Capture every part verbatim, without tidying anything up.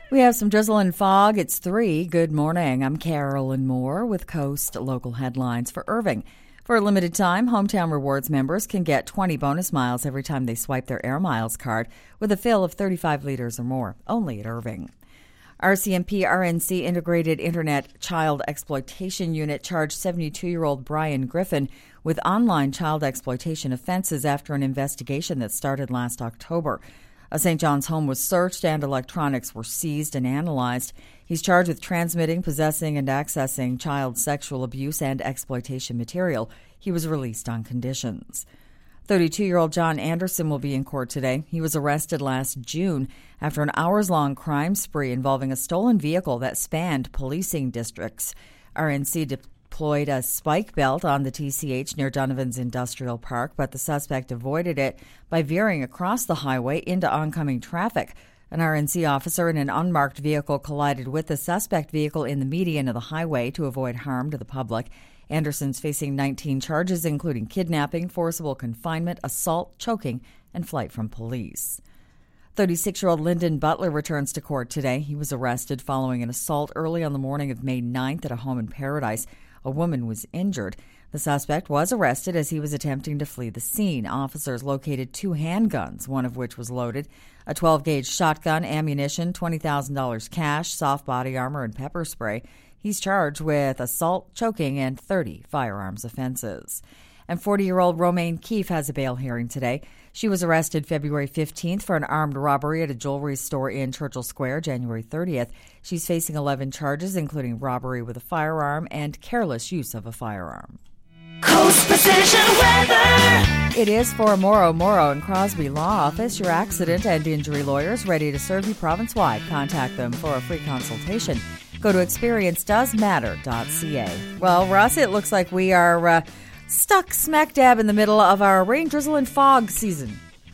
We have some drizzle and fog. It's three. Good morning. I'm Carolyn Moore with Coast Local Headlines for Irving. For a limited time, Hometown Rewards members can get twenty bonus miles every time they swipe their Air Miles card with a fill of thirty-five liters or more, only at Irving. R C M P R N C Integrated Internet Child Exploitation Unit charged seventy-two-year-old Brian Griffin with online child exploitation offenses after an investigation that started last October. A Saint John's home was searched and electronics were seized and analyzed. He's charged with transmitting, possessing, and accessing child sexual abuse and exploitation material. He was released on conditions. thirty-two-year-old John Anderson will be in court today. He was arrested last June after an hours-long crime spree involving a stolen vehicle that spanned policing districts. R N C deployed a spike belt on the T C H near Donovan's Industrial Park, but the suspect avoided it by veering across the highway into oncoming traffic. An R N C officer in an unmarked vehicle collided with the suspect vehicle in the median of the highway to avoid harm to the public. Anderson's facing nineteen charges, including kidnapping, forcible confinement, assault, choking, and flight from police. thirty-six-year-old Lyndon Butler returns to court today. He was arrested following an assault early on the morning of May ninth at a home in Paradise. A woman was injured. The suspect was arrested as he was attempting to flee the scene. Officers located two handguns, one of which was loaded, a twelve-gauge shotgun, ammunition, twenty thousand dollars cash, soft body armor, and pepper spray. He's charged with assault, choking, and thirty firearms offenses. And forty-year-old Romaine Keefe has a bail hearing today. She was arrested February fifteenth for an armed robbery at a jewelry store in Churchill Square January thirtieth. She's facing eleven charges, including robbery with a firearm and careless use of a firearm. Coast Precision Weather. It is for Morrow, Morrow and Crosby Law Office, your accident and injury lawyers ready to serve you province-wide. Contact them for a free consultation. Go to experience does matter dot c a. Well, Russ, it looks like we are uh, stuck smack dab in the middle of our rain, drizzle, and fog season.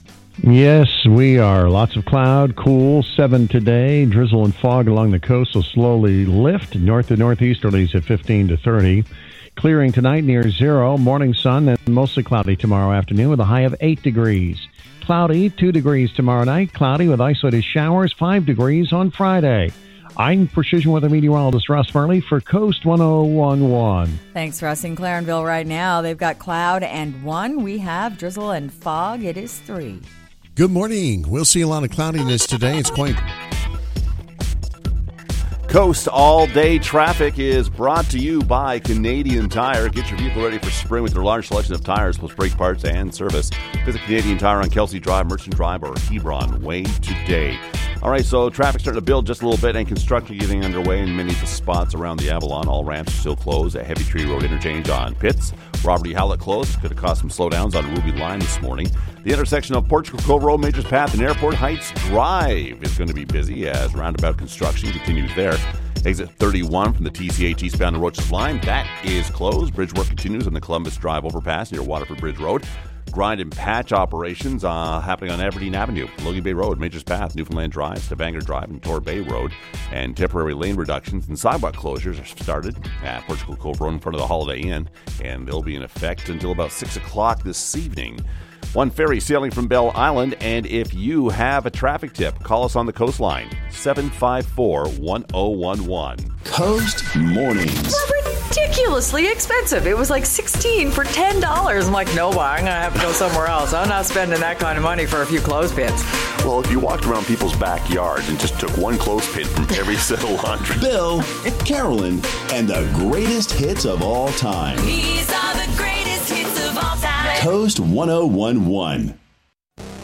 Yes, we are. Lots of cloud, cool, seven today. Drizzle and fog along the coast will slowly lift. North to northeasterlies at fifteen to thirty. Clearing tonight near zero. Morning sun and mostly cloudy tomorrow afternoon with a high of eight degrees. Cloudy, two degrees tomorrow night. Cloudy with isolated showers, five degrees on Friday. I'm Precision Weather Meteorologist Russ Murley for Coast one oh one point one. Thanks, Russ. In Clarenville right now, they've got cloud and one. We have drizzle and fog. It is three. Good morning. We'll see a lot of cloudiness today. It's quite... Coast all-day traffic is brought to you by Canadian Tire. Get your vehicle ready for spring with their large selection of tires, plus brake parts and service. Visit Canadian Tire on Kelsey Drive, Merchant Drive, or Hebron Way today. All right, so traffic starting to build just a little bit and construction getting underway in many of the spots around the Avalon. All ramps are still closed at Heavy Tree Road interchange on Pitts. Robert E. Howlett closed. Could have caused some slowdowns on Ruby Line this morning. The intersection of Portugal Cove Road, Majors Path, and Airport Heights Drive is going to be busy as roundabout construction continues there. Exit thirty-one from the T C H eastbound to Roches Line, that is closed. Bridge work continues on the Columbus Drive overpass near Waterford Bridge Road. Grind and patch operations uh, happening on Aberdeen Avenue, Logie Bay Road, Majors Path, Newfoundland Drive, Stavanger Drive, and Tor Bay Road. And temporary lane reductions and sidewalk closures are started at Portugal Cove Road in front of the Holiday Inn, and they'll be in effect until about six o'clock this evening. One ferry sailing from Bell Island, and if you have a traffic tip, call us on the coastline, seven five four, one oh one one. Coast Mornings. Ridiculously expensive. It was like sixteen for ten dollars. I'm like, no, I'm going to have to go somewhere else. I'm not spending that kind of money for a few clothespins. Well, if you walked around people's backyards and just took one clothespin from every set of laundry. Bill, Carolyn, and the greatest hits of all time. These are the greatest hits of all time. Coast one oh one point one.